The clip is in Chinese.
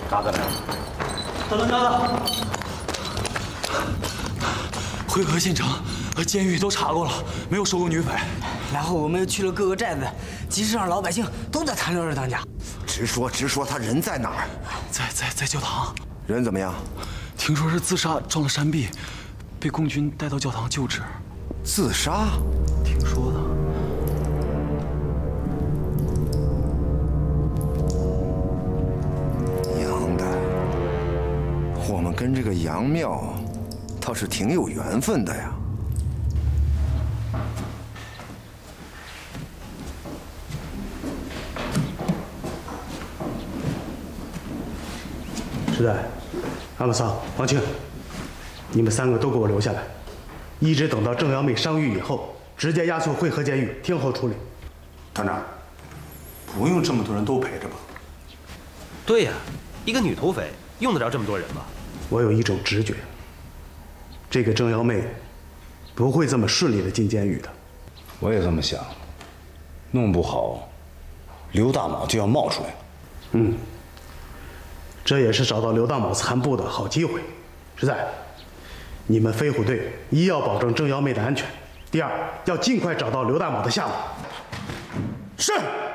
嘎子呢？ 等， 会合县城和监狱都查过了，没有收过女匪。 然后我们又去了各个寨子，集市上老百姓都在谈论二当家。 直说，他人在哪儿？ 在教堂。 人怎么样？ 听说是自杀撞了山壁，被共军带到教堂救治。 自杀？ 听说的。 娘的，我们跟这个杨庙倒是挺有缘分的呀。 时代、阿姆桑、王庆，你们3个都给我留下来，一直等到郑瑶妹伤愈以后，直接押送会合监狱听候处理。 团长，不用这么多人都陪着吧？ 对呀，一个女土匪用得着这么多人吗？ 我有一种直觉，这个郑瑶妹不会这么顺利的进监狱的。 我也这么想，弄不好刘大卯就要冒出来。 这也是找到刘大卯残部的好机会。实在，你们飞虎队一要保证郑瑶妹的安全，第二要尽快找到刘大卯的下落。 是。